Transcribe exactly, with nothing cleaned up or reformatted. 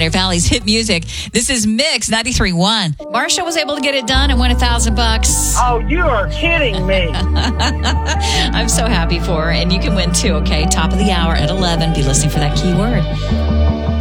Pioneer Valley's hit music. This is Mix ninety-three point one. Marsha was able to get it done and win a thousand bucks. Oh, you are kidding me. I'm so happy for her. And you can win too, okay? Top of the hour at eleven. Be listening for that keyword.